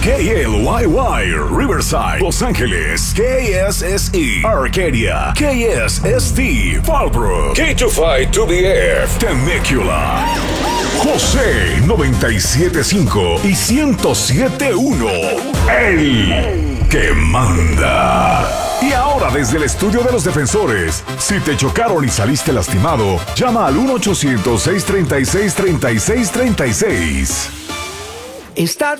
KLYY, Riverside, Los Ángeles, KSSE, Arcadia, KSST, Fallbrook, K25-2BF, Temecula, José 97.5 y 107.1, el que manda. Y ahora desde el estudio de los defensores, si te chocaron y saliste lastimado, llama al 1-800-636-3636. Estar